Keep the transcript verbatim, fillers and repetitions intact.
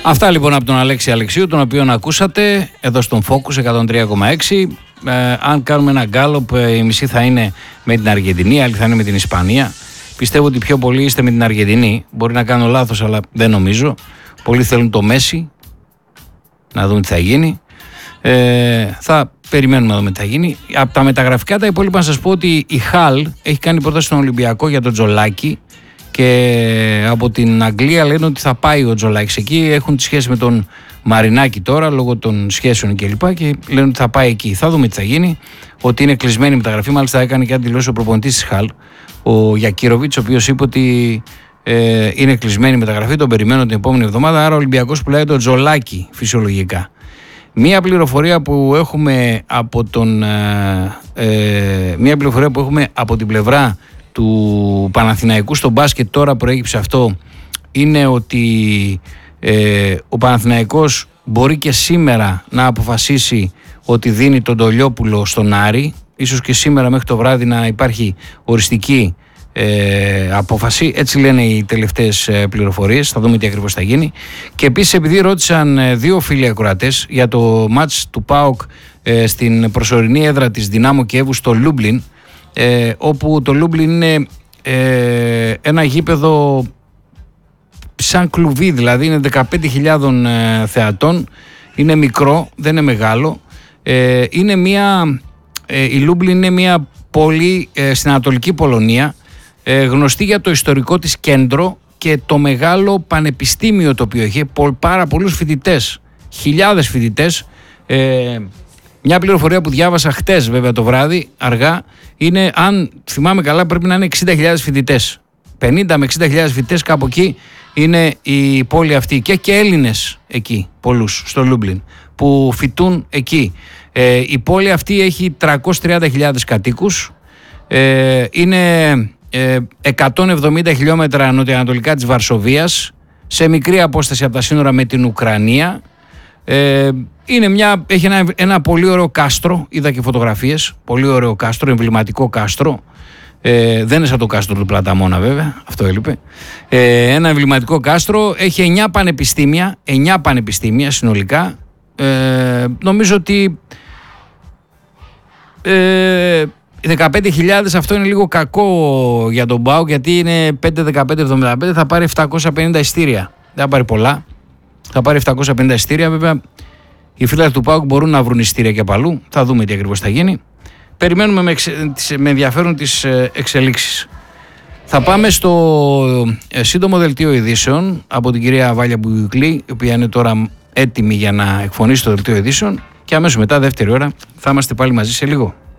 Αυτά λοιπόν από τον Αλέξη Αλεξίου, τον οποίο ακούσατε εδώ στον Focus εκατόν τρία κόμμα έξι. Ε, αν κάνουμε ένα γκάλοπ, η μισή θα είναι με την Αργεντινή, η άλλη θα είναι με την Ισπανία. Πιστεύω ότι πιο πολλοί είστε με την Αργεντινή. Μπορεί να κάνω λάθος, αλλά δεν νομίζω. Πολλοί θέλουν το Μέση. Να δούμε τι θα γίνει. Ε, θα περιμένουμε να δούμε τι θα γίνει. Από τα μεταγραφικά τα υπόλοιπα να σας πω ότι η Χαλ έχει κάνει πρόταση στον Ολυμπιακό για τον Τζολάκη και από την Αγγλία λένε ότι θα πάει ο Τζολάκης εκεί. Έχουν τη σχέση με τον Μαρινάκη τώρα λόγω των σχέσεων κλπ. Και, και λένε ότι θα πάει εκεί. Θα δούμε τι θα γίνει. Ότι είναι κλεισμένη η μεταγραφή. Μάλιστα έκανε και αντιλώσει ο προπονητής της Χαλ, ο Γιακύροβιτς, ο οποίος είπε ότι ε, είναι κλεισμένη η μεταγραφή. Τον περιμένω την επόμενη εβδομάδα. Άρα ο Ολυμπιακός πουλάει τον Τζολάκη φυσιολογικά. Μία πληροφορία που έχουμε από, τον, ε, ε, μία πληροφορία που έχουμε από την πλευρά του Παναθηναϊκού στο μπάσκετ, τώρα προέκυψε αυτό, είναι ότι ε, ο Παναθηναϊκός μπορεί και σήμερα να αποφασίσει ότι δίνει τον Ντολιόπουλο στον Άρη. Ίσως και σήμερα μέχρι το βράδυ να υπάρχει οριστική ε, απόφαση. Έτσι λένε οι τελευταίες ε, πληροφορίες. Θα δούμε τι ακριβώς θα γίνει. Και επίσης, επειδή ρώτησαν ε, δύο φίλοι ακροατές για το μάτς του ΠΑΟΚ ε, στην προσωρινή έδρα της Δυνάμο Κιέβου στο Λούμπλιν, ε, όπου το Λούμπλιν είναι ε, ένα γήπεδο σαν κλουβί, δηλαδή είναι δεκαπέντε χιλιάδες ε, θεατών, είναι μικρό, δεν είναι μεγάλο. Ε, είναι μια, ε, η Λούμπλιν είναι μια πόλη ε, στην Ανατολική Πολωνία, ε, γνωστή για το ιστορικό της κέντρο και το μεγάλο πανεπιστήμιο το οποίο έχει πάρα πολλούς φοιτητές, χιλιάδες φοιτητές. Ε, μια πληροφορία που διάβασα χτες βέβαια το βράδυ αργά είναι, αν θυμάμαι καλά, πρέπει να είναι εξήντα χιλιάδες φοιτητές, πενήντα με εξήντα χιλιάδες φοιτητές, κάπου εκεί είναι η πόλη αυτή. Και και Έλληνες εκεί πολλούς στο Λούμπλιν που φοιτούν εκεί. Ε, η πόλη αυτή έχει τριακόσιες τριάντα χιλιάδες κατοίκους, ε, είναι ε, εκατόν εβδομήντα χιλιόμετρα νοτιοανατολικά της Βαρσοβίας, σε μικρή απόσταση από τα σύνορα με την Ουκρανία. Ε, είναι μια, έχει ένα, ένα πολύ ωραίο κάστρο, είδα και φωτογραφίες, πολύ ωραίο κάστρο, εμβληματικό κάστρο. Ε, δεν είναι σαν το κάστρο του Πλαταμόνα βέβαια, αυτό έλειπε. Ε, ένα εμβληματικό κάστρο, έχει εννιά πανεπιστήμια, εννιά πανεπιστήμια συνολικά. Ε, νομίζω ότι ε, δεκαπέντε χιλιάδες αυτό είναι λίγο κακό για τον ΠΑΟΚ, γιατί είναι πέντε δεκαπέντε εβδομήντα πέντε, θα πάρει επτακόσια πενήντα εισιτήρια. Δεν θα πάρει πολλά, θα πάρει επτακόσια πενήντα εισιτήρια. Βέβαια οι φίλοι του ΠΑΟΚ μπορούν να βρουν εισιτήρια και παλού, θα δούμε τι ακριβώς θα γίνει. Περιμένουμε με, εξε, με ενδιαφέρον τις εξελίξεις. Θα πάμε στο σύντομο δελτίο ειδήσεων από την κυρία Βάλια Μπουγιουκλή, η οποία είναι τώρα έτοιμη για να εκφωνήσει το δελτίο ειδήσεων, και αμέσως μετά, δεύτερη ώρα, θα είμαστε πάλι μαζί σε λίγο.